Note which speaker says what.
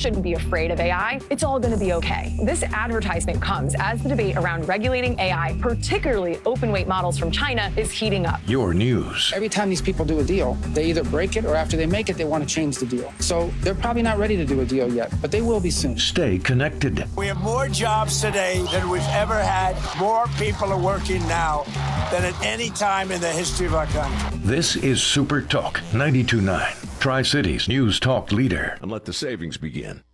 Speaker 1: shouldn't be afraid of AI. It's all going to be okay. This advertisement comes as the debate around regulating AI, particularly open weight models from China, is heating up.
Speaker 2: Your news.
Speaker 3: Every time these people do a deal, they either break it or after they make it, they want to change the deal. So they're probably not ready to do a deal yet, but they will be soon.
Speaker 2: Stay connected.
Speaker 4: We have more jobs today than we've ever had. More people are working now than at any time in the history of our country.
Speaker 2: This is Super Talk 92.9, Tri-Cities News Talk leader.
Speaker 5: And let the savings begin.